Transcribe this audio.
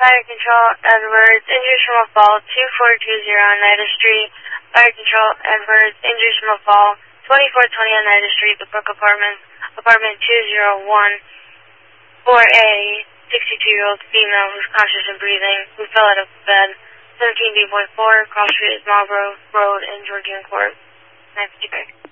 Fire Control, Edwards, injuries from a fall, 2420 Oneida Street. Fire Control, Edwards, injuries from a fall, 2420 Oneida Street, the Brook Apartments, apartment 201, for a 62-year-old female who's conscious and breathing, who fell out of bed, 17B.4, Cross Street, Marlborough Road, in Georgian Court, 955.